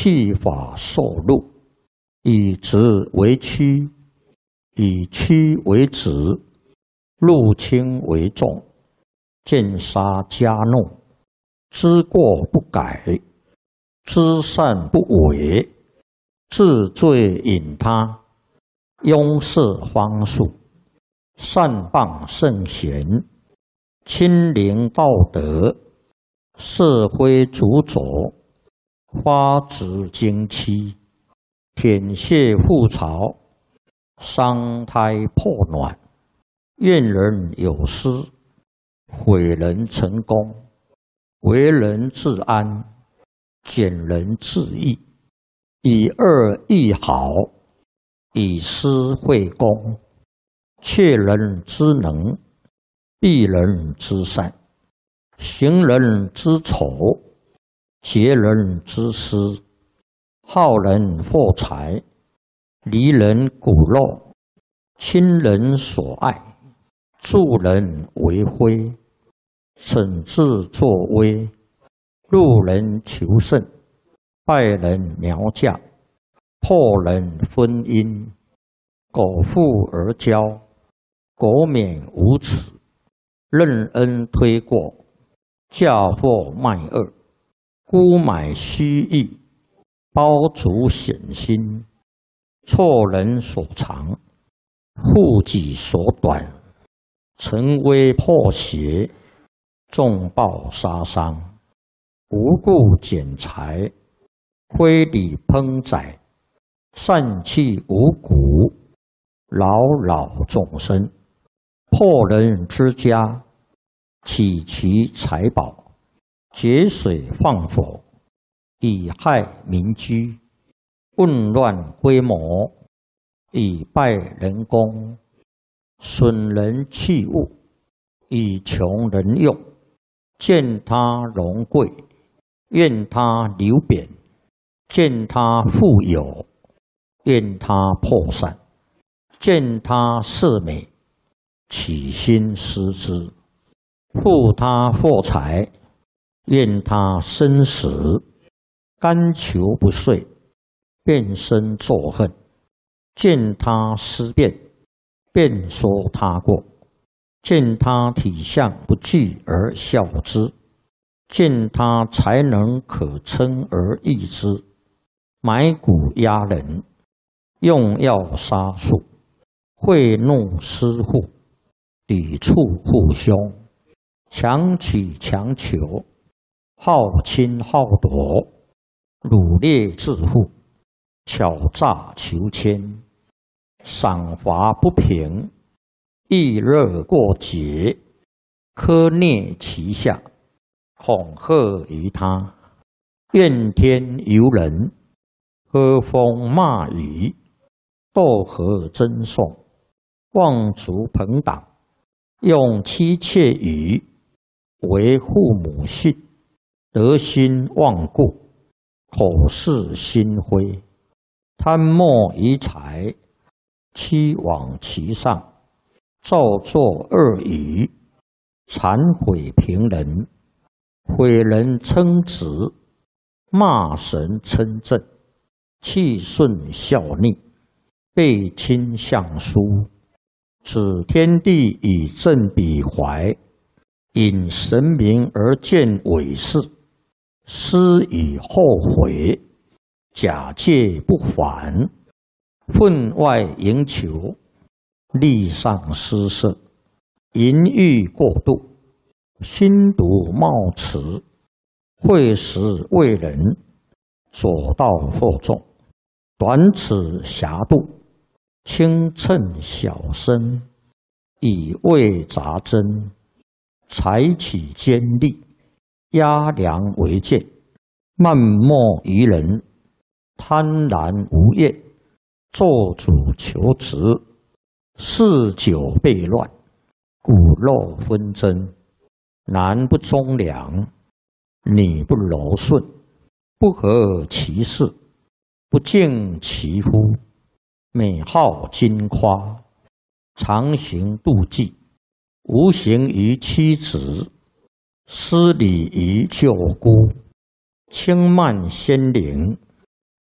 气法受禄，以直为曲，以曲为直，禄轻为重，见杀加怒，知过不改，知善不为，治罪引他，庸事方术，善谤圣贤，亲临道德，社会主佐，花指经期，舔血覆巢，伤胎破卵，怨人有失，毁人成功，为人自安，减人自益，以恶易好，以私会公，窃人之能，避人之善，行人之丑，劫人之私，好人获财，离人骨肉，亲人所爱，助人为辉，惩治作威，路人求胜，败人苗嫁，破人婚姻，苟富而骄，苟免无耻，任恩推过，嫁祸卖恶，沽买虚意，包足险心，错人所长，护己所短，成威破邪，重报杀伤，无故减财，非礼烹宰，散弃五谷，扰扰众生，破人之家，起其财宝，节水放火，以害民居，混乱规模，以败人功，损人器物，以穷人用，见他荣贵，愿他流贬，见他富有，愿他破散，见他色美，起心思之，护他获财，愿他生死，甘求不遂，变身作恨，见他思变，便说他过，见他体相不具而笑之，见他才能可称而易之，埋骨压人，用药杀术，贿赂施护，抵触父兄，强取强求，好侵好夺，掳掠致富，巧诈求迁，赏罚不平，易热过节，苛虐其下，恐吓于他，怨天尤人，喝风骂雨，斗和争讼，妄足朋党，用妻妾语，为父母信，德心忘故，口是心非，贪墨遗财，欺罔其上，造作恶语，谄毁平人，毁人称职，骂神称正，气顺效逆，背亲相疏，指天地以正彼怀，引神明而见伪事，思以后悔，假借不还，分外营求，利上施舍，淫欲过度，心毒冒迟，会时为人，左道惑众，短尺狭度，轻称小身，以为杂针，采取尖利，压梁为剑，漫莫于人，贪婪无厌，做主求职，嗜酒悖乱，骨肉纷争，男不忠良，女不柔顺，不合其事，不敬其夫，美好矜夸，常行妒忌，无形于妻子，失礼于舅姑，轻慢先灵，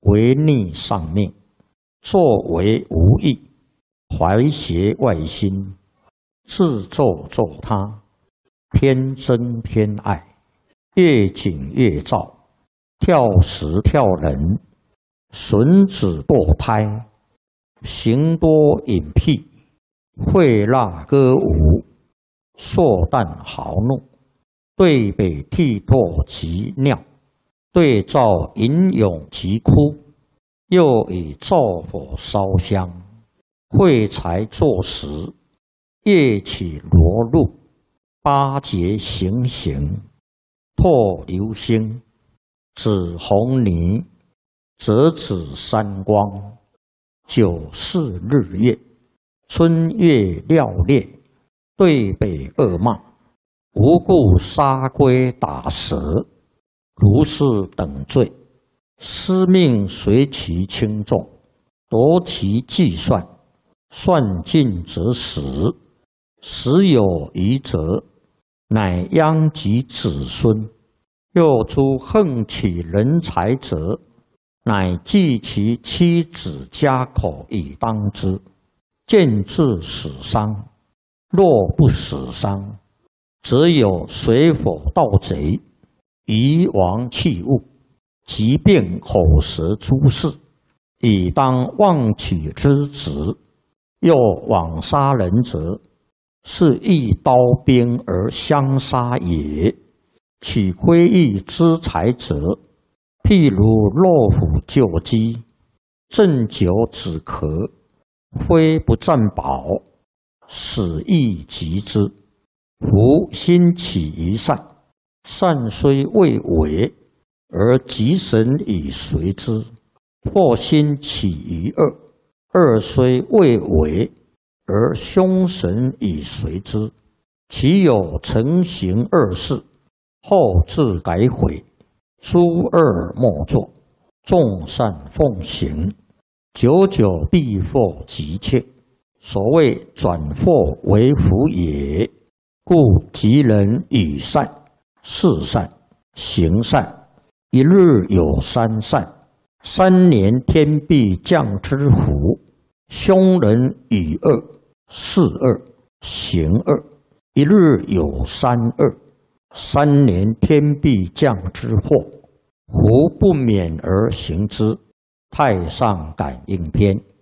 违逆上命，作为无益，怀邪外心，自咒咒他，偏憎偏爱，越紧越躁，跳时跳人，损子堕胎，行多隐僻，会蜡歌舞，硕诞豪怒，对北涕唾及尿，对灶吟咏及哭，又以灶火烧香，会财作食，夜起罗露，八节行刑，唾流星，紫红泥，折指三光，九四日月，春月料烈，对北恶骂，无故杀龟打蛇，如是等罪，司命随其轻重，夺其计算，算尽则死，死有余则，乃殃及子孙。又诸横起人才者，乃计其妻子家口以当之，见至死伤。若不死伤，则有水火盗贼，夷王器物，疾病口舌诸事，以当妄取之职。又枉杀人者，是一刀兵而相杀也。取窥益之财者，譬如落虎救鸡，鸩酒止咳，非不占宝，死亦及之。夫心起于善，善虽未为，而吉神以随之；或心起于恶，恶虽未为，而凶神以随之。其有成行恶事，后自改悔，诸恶莫作，众善奉行，久久必获吉切。所谓转祸为福也。故吉人与善、事善、行善，一日有三善，3年天必降之福。凶人与恶、事恶、行恶，一日有三恶，3年天必降之祸，胡不免而行之。太上感应篇。